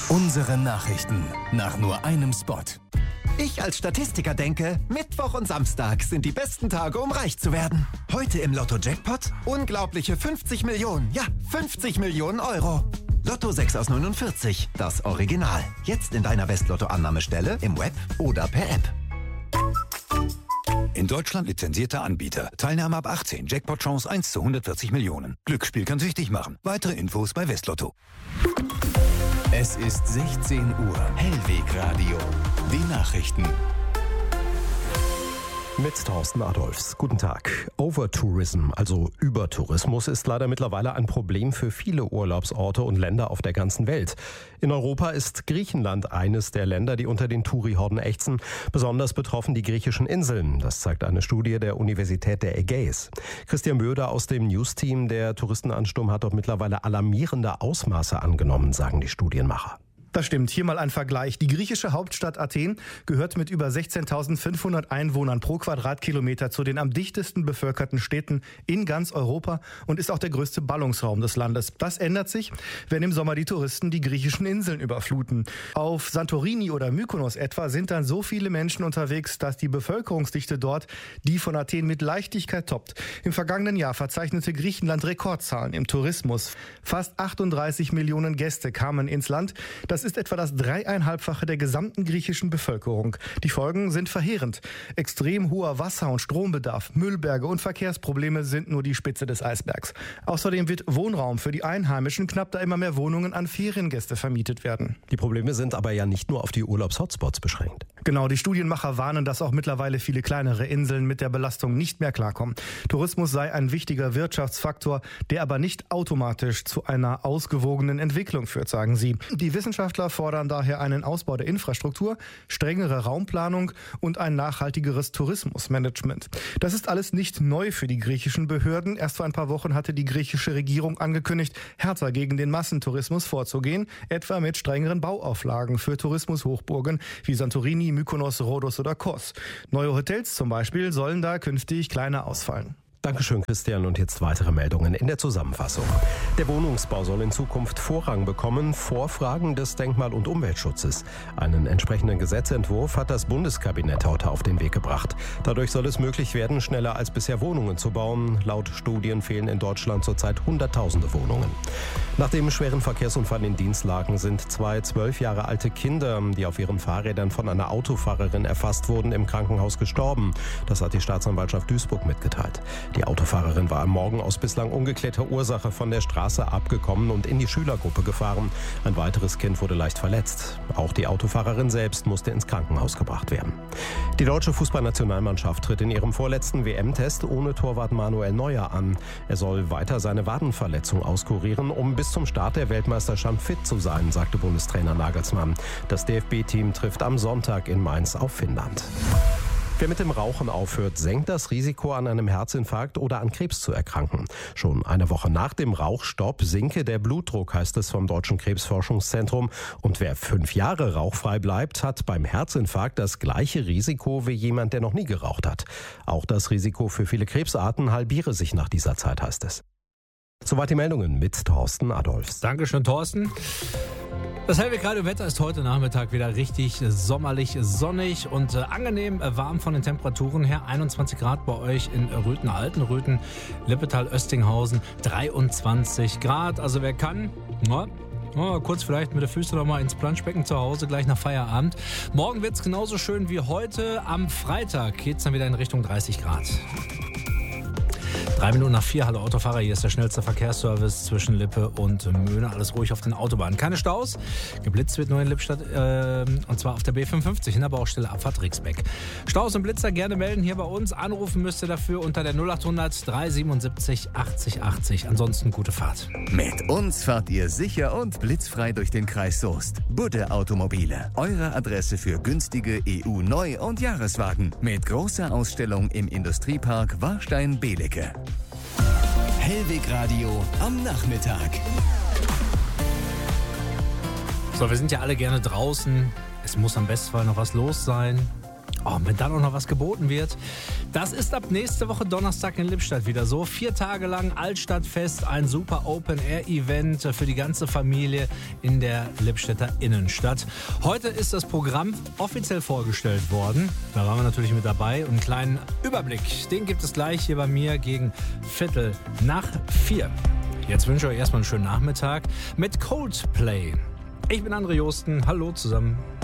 Unsere Nachrichten nach nur einem Spot. Ich als Statistiker denke, Mittwoch und Samstag sind die besten Tage, um reich zu werden. Heute im Lotto-Jackpot unglaubliche 50 Millionen, ja 50 Millionen Euro. Lotto 6 aus 49, das Original. Jetzt in deiner Westlotto-Annahmestelle, im Web oder per App. In Deutschland lizenzierter Anbieter. Teilnahme ab 18. Jackpot-Chance 1 zu 140 Millionen. Glücksspiel kann süchtig machen. Weitere Infos bei Westlotto. Es ist 16 Uhr. Hellweg Radio. Die Nachrichten. Mit Thorsten Adolfs. Guten Tag. Overtourism, also Übertourismus, ist leider mittlerweile ein Problem für viele Urlaubsorte und Länder auf der ganzen Welt. In Europa ist Griechenland eines der Länder, die unter den Touri-Horden ächzen. Besonders betroffen die griechischen Inseln. Das zeigt eine Studie der Universität der Ägäis. Christian Böder aus dem News-Team. Der Touristenansturm hat dort mittlerweile alarmierende Ausmaße angenommen, sagen die Studienmacher. Das stimmt. Hier mal ein Vergleich. Die griechische Hauptstadt Athen gehört mit über 16.500 Einwohnern pro Quadratkilometer zu den am dichtesten bevölkerten Städten in ganz Europa und ist auch der größte Ballungsraum des Landes. Das ändert sich, wenn im Sommer die Touristen die griechischen Inseln überfluten. Auf Santorini oder Mykonos etwa sind dann so viele Menschen unterwegs, dass die Bevölkerungsdichte dort die von Athen mit Leichtigkeit toppt. Im vergangenen Jahr verzeichnete Griechenland Rekordzahlen im Tourismus. Fast 38 Millionen Gäste kamen ins Land. Das ist etwa das 3,5-fache der gesamten griechischen Bevölkerung. Die Folgen sind verheerend. Extrem hoher Wasser- und Strombedarf, Müllberge und Verkehrsprobleme sind nur die Spitze des Eisbergs. Außerdem wird Wohnraum für die Einheimischen knapp, da immer mehr Wohnungen an Feriengäste vermietet werden. Die Probleme sind aber ja nicht nur auf die Urlaubshotspots beschränkt. Genau, die Studienmacher warnen, dass auch mittlerweile viele kleinere Inseln mit der Belastung nicht mehr klarkommen. Tourismus sei ein wichtiger Wirtschaftsfaktor, der aber nicht automatisch zu einer ausgewogenen Entwicklung führt, sagen sie. Die Wissenschaftler fordern daher einen Ausbau der Infrastruktur, strengere Raumplanung und ein nachhaltigeres Tourismusmanagement. Das ist alles nicht neu für die griechischen Behörden. Erst vor ein paar Wochen hatte die griechische Regierung angekündigt, härter gegen den Massentourismus vorzugehen, etwa mit strengeren Bauauflagen für Tourismushochburgen wie Santorini, Mykonos, Rhodos oder Kos. Neue Hotels zum Beispiel sollen da künftig kleiner ausfallen. Dankeschön, Christian. Und jetzt weitere Meldungen in der Zusammenfassung. Der Wohnungsbau soll in Zukunft Vorrang bekommen vor Fragen des Denkmal- und Umweltschutzes. Einen entsprechenden Gesetzentwurf hat das Bundeskabinett heute auf den Weg gebracht. Dadurch soll es möglich werden, schneller als bisher Wohnungen zu bauen. Laut Studien fehlen in Deutschland zurzeit Hunderttausende Wohnungen. Nach dem schweren Verkehrsunfall in Dinslaken sind 2 12 Jahre alte Kinder, die auf ihren Fahrrädern von einer Autofahrerin erfasst wurden, im Krankenhaus gestorben. Das hat die Staatsanwaltschaft Duisburg mitgeteilt. Die Autofahrerin war am Morgen aus bislang ungeklärter Ursache von der Straße abgekommen und in die Schülergruppe gefahren. Ein weiteres Kind wurde leicht verletzt. Auch die Autofahrerin selbst musste ins Krankenhaus gebracht werden. Die deutsche Fußballnationalmannschaft tritt in ihrem vorletzten WM-Test ohne Torwart Manuel Neuer an. Er soll weiter seine Wadenverletzung auskurieren, um bis zum Start der Weltmeisterschaft fit zu sein, sagte Bundestrainer Nagelsmann. Das DFB-Team trifft am Sonntag in Mainz auf Finnland. Wer mit dem Rauchen aufhört, senkt das Risiko, an einem Herzinfarkt oder an Krebs zu erkranken. Schon eine Woche nach dem Rauchstopp sinke der Blutdruck, heißt es vom Deutschen Krebsforschungszentrum. Und wer 5 Jahre rauchfrei bleibt, hat beim Herzinfarkt das gleiche Risiko wie jemand, der noch nie geraucht hat. Auch das Risiko für viele Krebsarten halbiere sich nach dieser Zeit, heißt es. Soweit die Meldungen mit Thorsten Adolfs. Dankeschön, Thorsten. Das Hellweg Radio Wetter ist heute Nachmittag wieder richtig sommerlich, sonnig und angenehm warm von den Temperaturen her. 21 Grad bei euch in Röthen, Altenröthen, Lippetal, Östinghausen, 23 Grad. Also wer kann, kurz vielleicht mit den Füßen noch mal ins Planschbecken zu Hause, gleich nach Feierabend. Morgen wird es genauso schön wie heute. Am Freitag geht es dann wieder in Richtung 30 Grad. 3 Minuten nach 4, hallo Autofahrer, hier ist der schnellste Verkehrsservice zwischen Lippe und Möhne. Alles ruhig auf den Autobahnen. Keine Staus. Geblitzt wird nur in Lippstadt, und zwar auf der B55 in der Baustelle Abfahrt Rixbeck. Staus und Blitzer gerne melden hier bei uns. Anrufen müsst ihr dafür unter der 0800 377 80 80. Ansonsten gute Fahrt. Mit uns fahrt ihr sicher und blitzfrei durch den Kreis Soest. Budde Automobile. Eure Adresse für günstige EU-Neu- und Jahreswagen. Mit großer Ausstellung im Industriepark Warstein-Belecke. Hellweg Radio am Nachmittag. So, wir sind ja alle gerne draußen. Es muss am besten Fall noch was los sein. Oh, und wenn dann auch noch was geboten wird. Das ist ab nächste Woche Donnerstag in Lippstadt wieder so. 4 Tage lang Altstadtfest, ein super Open-Air-Event für die ganze Familie in der Lippstädter Innenstadt. Heute ist das Programm offiziell vorgestellt worden. Da waren wir natürlich mit dabei. Und einen kleinen Überblick, den gibt es gleich hier bei mir gegen 3:15. Jetzt wünsche ich euch erstmal einen schönen Nachmittag mit Coldplay. Ich bin André Josten. Hallo zusammen.